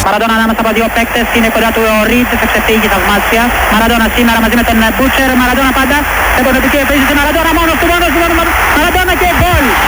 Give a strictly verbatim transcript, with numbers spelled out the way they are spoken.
Μαραντόνα ανάμεσα από δύο παίκτες, είναι κοντά του ο Ριτς, θα ξεφύγει θαυμάσια. Μαραντόνα σήμερα μαζί με τον Μπούτσερ, Μαραντόνα πάντα, επανωτική επίθεση, Μαραντόνα μόνος του, μόνος του, μόνος του, Μαραντόνα και